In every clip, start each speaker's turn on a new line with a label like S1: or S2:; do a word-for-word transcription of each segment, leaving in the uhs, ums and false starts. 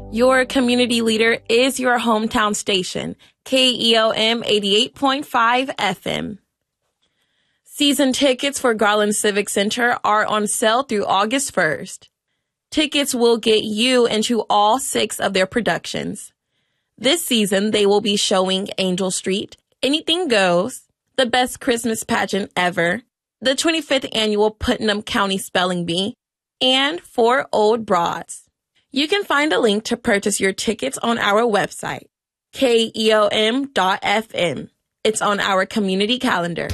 S1: Your community leader is your hometown station, K E O M eighty-eight point five F M. Season tickets for Garland Civic Center are on sale through August first. Tickets will get you into all six of their productions. This season, they will be showing Angel Street, Anything Goes, The Best Christmas Pageant Ever, the twenty-fifth Annual Putnam County Spelling Bee, and Four Old Broads. You can find a link to purchase your tickets on our website, K E O M dot F M. It's on our community calendar.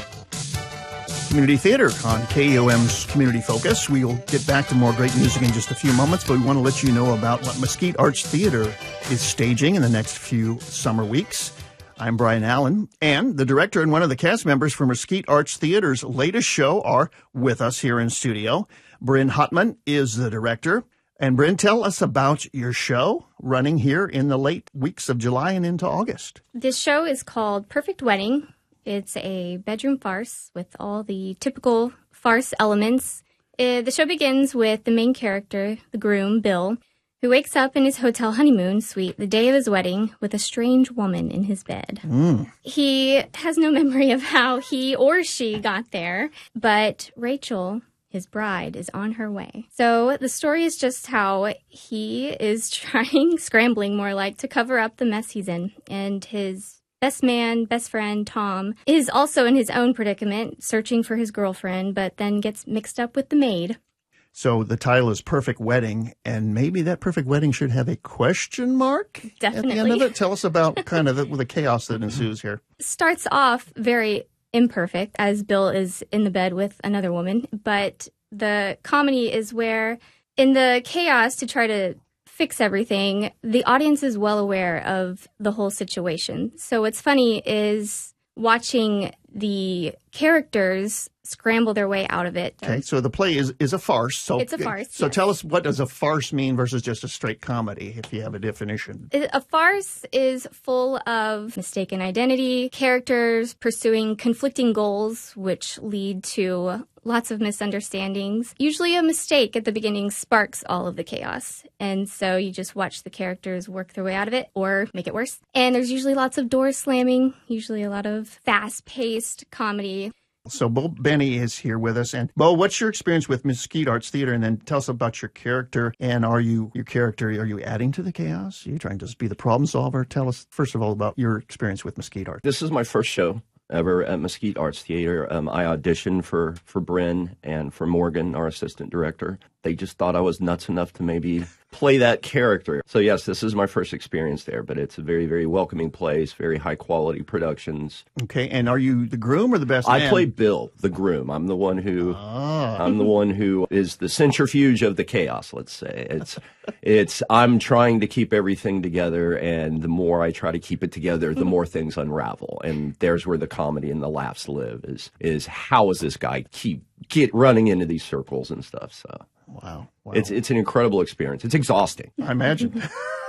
S2: Community Theater on K E O M's Community Focus. We'll get back to more great music in just a few moments, but we want to let you know about what Mesquite Arts Theater is staging in the next few summer weeks. I'm Brian Allen, and the director and one of the cast members for Mesquite Arts Theater's latest show are with us here in studio. Bryn Hotman is the director. And Bryn, tell us about your show running here in the late weeks of July and into August.
S3: This show is called Perfect Wedding. It's a bedroom farce with all the typical farce elements. Uh, the show begins with the main character, the groom, Bill, who wakes up in his hotel honeymoon suite the day of his wedding with a strange woman in his bed.
S2: Mm.
S3: He has no memory of how he or she got there, but Rachel, his bride, is on her way. So the story is just how he is trying, scrambling more like, to cover up the mess he's in, and his best man, best friend, Tom, is also in his own predicament, searching for his girlfriend, but then gets mixed up with the maid.
S2: So the title is Perfect Wedding, and maybe that perfect wedding should have a question mark
S3: Definitely.
S2: at the end of it. Tell us about kind of the, the chaos that ensues here.
S3: Starts off very imperfect, as Bill is in the bed with another woman, but the comedy is where, in the chaos to try to fix everything, the audience is well aware of the whole situation. So what's funny is watching the characters scramble their way out of it.
S2: Okay, so the play is, is a farce. So
S3: It's a farce,
S2: So
S3: yes.
S2: tell us, what does a farce mean versus just a straight comedy, if you have a definition?
S3: A farce is full of mistaken identity, characters pursuing conflicting goals, which lead to lots of misunderstandings. Usually a mistake at the beginning sparks all of the chaos. And so you just watch the characters work their way out of it or make it worse. And there's usually lots of door slamming, usually a lot of fast-paced comedy.
S2: So Bo Benny is here with us. And Bo, what's your experience with Mesquite Arts Theater? And then tell us about your character. And are you, your character, are you adding to the chaos? Are you trying to just be the problem solver? Tell us, first of all, about your experience with Mesquite Arts.
S4: This is my first show ever at Mesquite Arts Theater. Um, I auditioned for, for Bryn and for Morgan, our assistant director. They just thought I was nuts enough to maybe play that character. So yes, this is my first experience there, but it's a very, very welcoming place, very high quality productions.
S2: Okay, and are you the groom or the best man?
S4: I play Bill, the groom. I'm the one who,
S2: ah.
S4: I'm the one who is the centrifuge of the chaos, let's say. It's, it's, I'm trying to keep everything together, and the more I try to keep it together, the more things unravel. And there's where the comedy and the laughs live, is, is how is this guy keep, get running into these circles and stuff, so.
S2: Wow. wow.
S4: It's it's an incredible experience. It's exhausting.
S2: I imagine.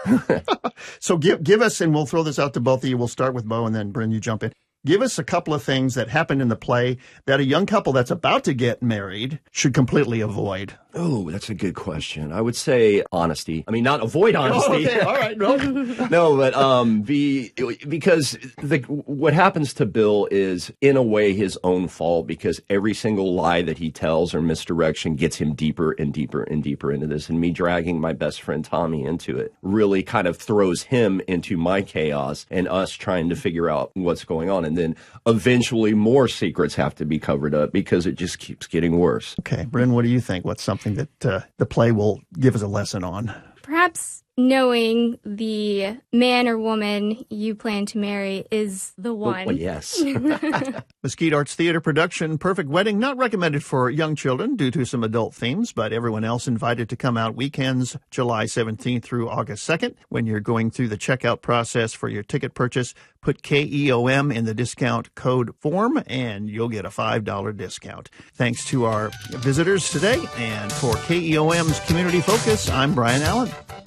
S2: So give give us, and we'll throw this out to both of you. We'll start with Bo, and then Bryn, you jump in. Give us a couple of things that happened in the play that a young couple that's about to get married should completely avoid.
S4: Oh, that's a good question. I would say honesty. I mean, not avoid honesty.
S2: Oh, okay. All right. No,
S4: no, but um, be because the, what happens to Bill is, in a way, his own fault, because every single lie that he tells or misdirection gets him deeper and deeper and deeper into this. And me dragging my best friend Tommy into it really kind of throws him into my chaos and us trying to figure out what's going on. And then eventually more secrets have to be covered up because it just keeps getting worse.
S2: Okay. Bryn, what do you think? What's something that uh, the play will give us a lesson on?
S3: Perhaps knowing the man or woman you plan to marry is the one.
S4: Oh, yes.
S2: Mesquite Arts Theater production, Perfect Wedding, not recommended for young children due to some adult themes, but everyone else invited to come out weekends, July seventeenth through August second. When you're going through the checkout process for your ticket purchase, put K E O M in the discount code form, and you'll get a five dollar discount. Thanks to our visitors today, and for K E O M's Community Focus, I'm Brian Allen.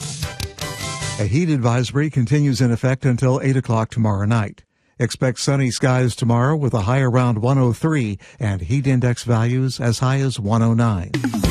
S5: A heat advisory continues in effect until eight o'clock tomorrow night. Expect sunny skies tomorrow with a high around one oh three and heat index values as high as one oh nine.